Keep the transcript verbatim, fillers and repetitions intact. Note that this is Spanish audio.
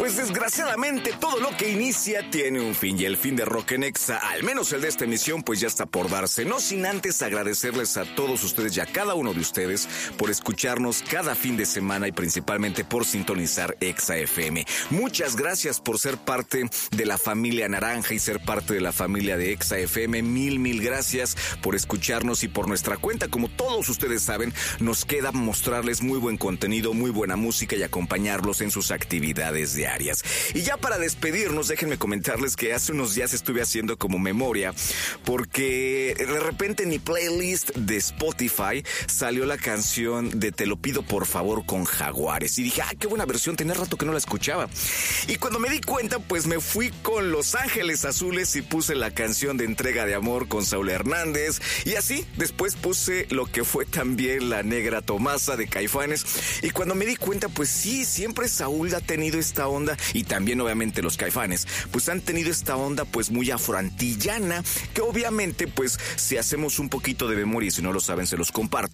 Pues desgraciadamente todo lo que inicia tiene un fin, y el fin de Rock en Exa, al menos el de esta emisión, pues ya está por darse. No sin antes agradecerles a todos ustedes y a cada uno de ustedes por escucharnos cada fin de semana y principalmente por sintonizar Exa F M. Muchas gracias por ser parte de la familia naranja y ser parte de la familia de Exa F M. Mil, mil gracias por escucharnos, y por nuestra cuenta, como todos ustedes saben, nos queda mostrarles muy buen contenido, muy buena música y acompañarlos en sus actividades diarias. Y ya para despedirnos, déjenme comentarles que hace unos días estuve haciendo como memoria, porque de repente en mi playlist de Spotify salió la canción de Te lo pido por favor con Jaguares, y dije, ah, qué buena versión, tenía rato que no la escuchaba. Y cuando me di cuenta, pues me fui con Los Ángeles Azules y puse la canción de Entrega de Amor con Saúl Hernández, y así después puse lo que fue también La Negra Tomasa de Caifanes. Y cuando me di cuenta, pues sí, siempre Saúl ha tenido esta onda, y también obviamente los Caifanes, pues han tenido esta onda pues muy afroantillana, que obviamente pues si hacemos un poquito de memoria, y si no lo saben se los comparto,